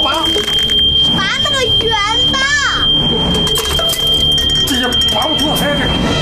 拔。 拔那个圆的。 这也拔不出来这个。